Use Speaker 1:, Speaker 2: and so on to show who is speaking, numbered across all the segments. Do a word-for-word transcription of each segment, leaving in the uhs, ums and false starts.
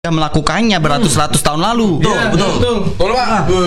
Speaker 1: melakukannya beratus-ratus tahun lalu.
Speaker 2: Betul, ya, betul. Betul, betul Pak.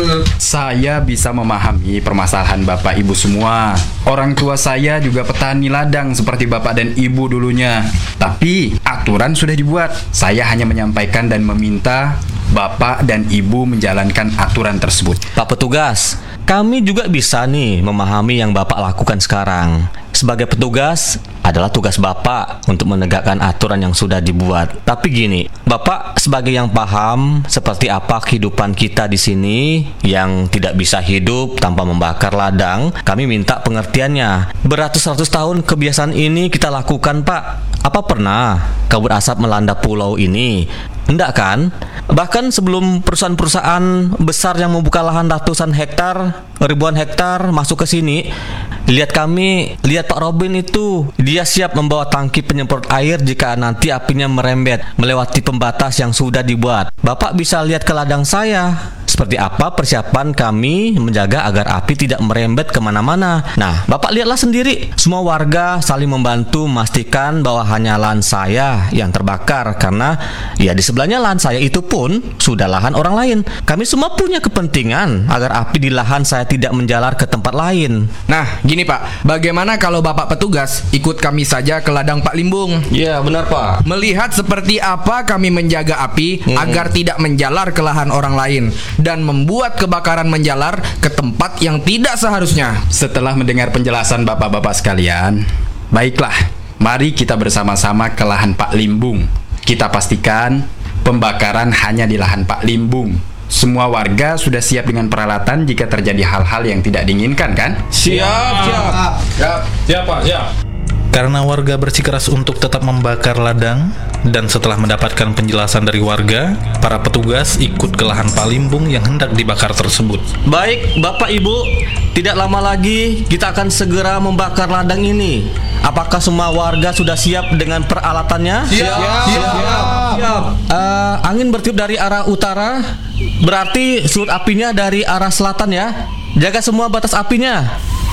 Speaker 3: Saya bisa memahami permasalahan Bapak Ibu semua. Orang tua saya juga petani ladang seperti Bapak dan Ibu dulunya. Tapi aturan sudah dibuat. Saya hanya menyampaikan dan meminta Bapak dan Ibu menjalankan aturan tersebut.
Speaker 4: Pak Petugas, kami juga bisa nih memahami yang Bapak lakukan sekarang. Sebagai petugas, adalah tugas Bapak untuk menegakkan aturan yang sudah dibuat. Tapi gini, Bapak sebagai yang paham seperti apa kehidupan kita di sini yang tidak bisa hidup tanpa membakar ladang, kami minta pengertiannya. Beratus-ratus tahun kebiasaan ini kita lakukan, Pak. Apa pernah kabut asap melanda pulau ini? Enggak kan? Bahkan sebelum perusahaan-perusahaan besar yang membuka lahan ratusan hektar, ribuan hektar masuk ke sini, lihat kami, lihat Pak Robin itu, dia siap membawa tangki penyemprot air jika nanti apinya merembet melewati pembatas yang sudah dibuat. Bapak bisa lihat ke ladang saya, seperti apa persiapan kami menjaga agar api tidak merembet kemana-mana. Nah, Bapak lihatlah sendiri, semua warga saling membantu memastikan bahwa hanya lahan saya yang terbakar, karena ya di sebelahnya lahan saya itu pun sudah lahan orang lain. Kami semua punya kepentingan agar api di lahan saya tidak menjalar ke tempat lain.
Speaker 2: Nah, gini Pak, bagaimana kalau Bapak petugas ikut kami saja ke ladang Pak Limbung?
Speaker 4: Iya, benar Pak.
Speaker 2: Melihat seperti apa kami menjaga api hmm. agar tidak menjalar ke lahan orang lain dan membuat kebakaran menjalar ke tempat yang tidak seharusnya.
Speaker 3: Setelah mendengar penjelasan Bapak-Bapak sekalian, baiklah, mari kita bersama-sama ke lahan Pak Limbung. Kita pastikan pembakaran hanya di lahan Pak Limbung. Semua warga sudah siap dengan peralatan jika terjadi hal-hal yang tidak diinginkan, kan?
Speaker 2: Siap, siap.
Speaker 5: Siap, siap Pak, siap.
Speaker 6: Karena warga bersikeras untuk tetap membakar ladang, dan setelah mendapatkan penjelasan dari warga, para petugas ikut ke lahan Pak Limbung yang hendak dibakar tersebut.
Speaker 4: Baik, Bapak Ibu, tidak lama lagi kita akan segera membakar ladang ini. Apakah semua warga sudah siap dengan peralatannya?
Speaker 2: Siap. Siap. Siap. Siap.
Speaker 4: Siap. Uh, angin bertiup dari arah utara, berarti sudut apinya dari arah selatan ya. Jaga semua batas apinya.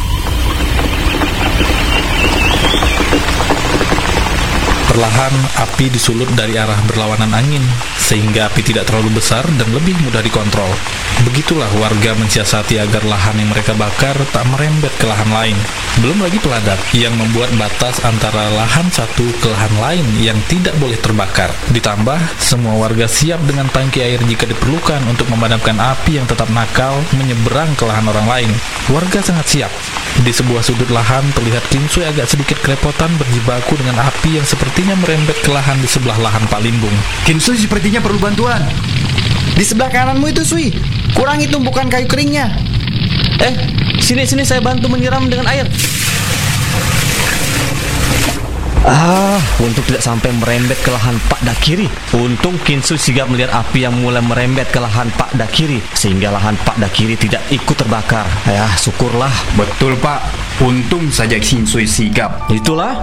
Speaker 6: Perlahan api disulut dari arah berlawanan angin, sehingga api tidak terlalu besar dan lebih mudah dikontrol. Begitulah warga mensiasati agar lahan yang mereka bakar tak merembet ke lahan lain. Belum lagi peladak yang membuat batas antara lahan satu ke lahan lain yang tidak boleh terbakar. Ditambah, semua warga siap dengan tangki air jika diperlukan untuk memadamkan api yang tetap nakal menyeberang ke lahan orang lain. Warga sangat siap. Di sebuah sudut lahan terlihat Kinsui agak sedikit kerepotan berjibaku dengan api yang sepertinya merembet ke lahan di sebelah lahan Pak Limbung.
Speaker 1: Kinsui sepertinya perlu bantuan. Di sebelah kananmu itu, Sui. Kurangi tumpukan kayu keringnya.
Speaker 4: Eh, sini-sini saya bantu menyiram dengan air. Ah, untuk tidak sampai merembet ke lahan Pak Dakiri. Untung Kinsui sigap melihat api yang mulai merembet ke lahan Pak Dakiri, sehingga lahan Pak Dakiri tidak ikut terbakar. Ya, syukurlah.
Speaker 3: Betul Pak, untung saja Kinsui sigap.
Speaker 4: Itulah.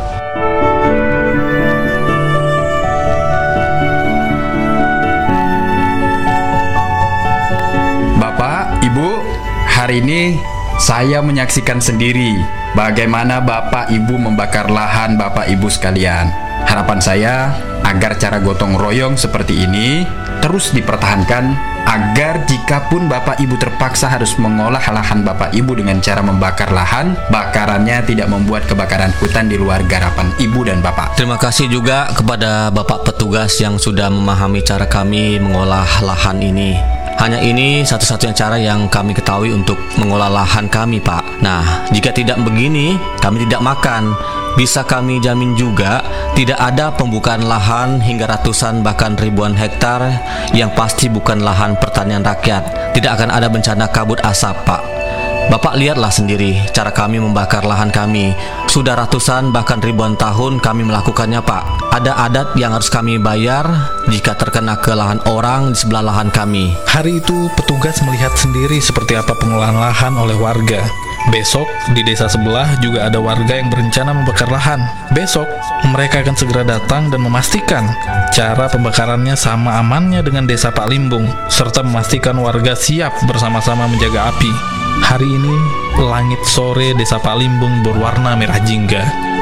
Speaker 3: Bapak, Ibu, hari ini saya menyaksikan sendiri bagaimana Bapak Ibu membakar lahan Bapak Ibu sekalian. Harapan saya agar cara gotong royong seperti ini terus dipertahankan, agar jikapun Bapak Ibu terpaksa harus mengolah lahan Bapak Ibu dengan cara membakar lahan, bakarannya tidak membuat kebakaran hutan di luar garapan Ibu dan Bapak.
Speaker 4: Terima kasih juga kepada Bapak petugas yang sudah memahami cara kami mengolah lahan ini. Hanya ini satu-satunya cara yang kami ketahui untuk mengolah lahan kami, Pak. Nah, jika tidak begini, kami tidak makan. Bisa kami jamin juga tidak ada pembukaan lahan hingga ratusan bahkan ribuan hektar yang pasti bukan lahan pertanian rakyat. Tidak akan ada bencana kabut asap, Pak. Bapak lihatlah sendiri cara kami membakar lahan kami. Sudah ratusan bahkan ribuan tahun kami melakukannya, Pak. Ada adat yang harus kami bayar jika terkena ke lahan orang di sebelah lahan kami.
Speaker 6: Hari itu petugas melihat sendiri seperti apa pengolahan lahan oleh warga. Besok di desa sebelah juga ada warga yang berencana membakar lahan. Besok mereka akan segera datang dan memastikan cara pembakarannya sama amannya dengan desa Pak Limbung, serta memastikan warga siap bersama-sama menjaga api. Hari ini langit sore desa Pak Limbung berwarna merah jingga.